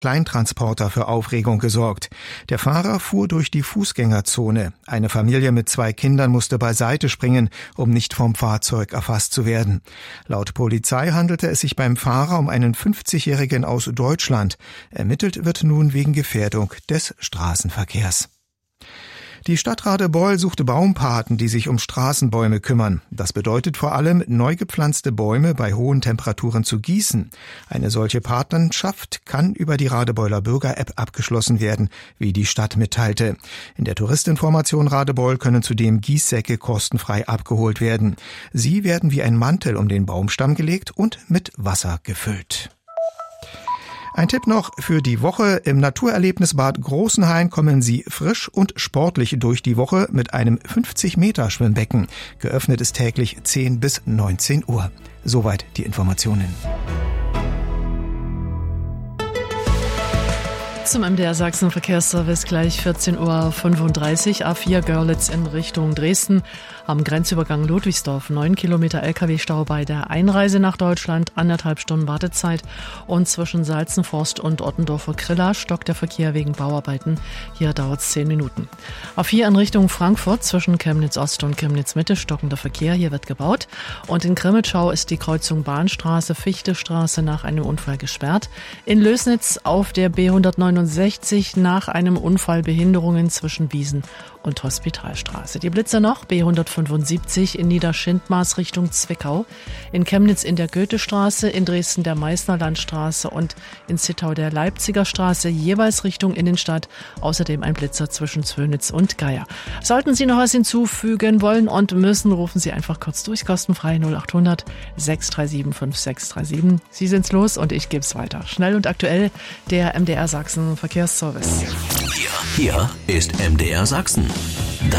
Kleintransporter für Aufregung gesorgt. Der Fahrer fuhr durch die Fußgängerzone. Eine Familie mit 2 Kindern musste beiseite springen, um nicht vom Fahrzeug erfasst zu werden. Laut Polizei handelte es sich beim Fahrer um einen 50-Jährigen aus Deutschland. Ermittelt wird nun wegen Gefährdung des Straßenverkehrs. Die Stadt Radebeul sucht Baumpaten, die sich um Straßenbäume kümmern. Das bedeutet vor allem, neu gepflanzte Bäume bei hohen Temperaturen zu gießen. Eine solche Patenschaft kann über die Radebeuler Bürger-App abgeschlossen werden, wie die Stadt mitteilte. In der Touristinformation Radebeul können zudem Gießsäcke kostenfrei abgeholt werden. Sie werden wie ein Mantel um den Baumstamm gelegt und mit Wasser gefüllt. Ein Tipp noch für die Woche. Im Naturerlebnisbad Großenhain kommen Sie frisch und sportlich durch die Woche mit einem 50-Meter-Schwimmbecken. Geöffnet ist täglich 10 bis 19 Uhr. Soweit die Informationen. Zum MDR Sachsen Verkehrsservice gleich 14:35 Uhr. A4 Görlitz in Richtung Dresden. Am Grenzübergang Ludwigsdorf 9 Kilometer LKW-Stau bei der Einreise nach Deutschland, 1,5 Stunden Wartezeit. Und zwischen Salzenforst und Ottendorfer Krilla stockt der Verkehr wegen Bauarbeiten. Hier dauert es 10 Minuten. A4 in Richtung Frankfurt zwischen Chemnitz Ost und Chemnitz Mitte stockender Verkehr. Hier wird gebaut. Und in Grimmitschau ist die Kreuzung Bahnstraße, Fichtestraße nach einem Unfall gesperrt. In Lößnitz auf der B169 nach einem Unfall Behinderungen zwischen Wiesen und Hospitalstraße. Die Blitze noch, B175 in Niederschindmaß Richtung Zwickau, in Chemnitz in der Goethestraße, in Dresden der Meißnerlandstraße und in Zittau der Leipziger Straße, jeweils Richtung Innenstadt. Außerdem ein Blitzer zwischen Zwönitz und Geier. Sollten Sie noch was hinzufügen wollen und müssen, rufen Sie einfach kurz durch, kostenfrei 0800 637 5637. Sie sind's los und ich gebe es weiter. Schnell und aktuell, der MDR Sachsen Verkehrsservice. Hier ist MDR Sachsen.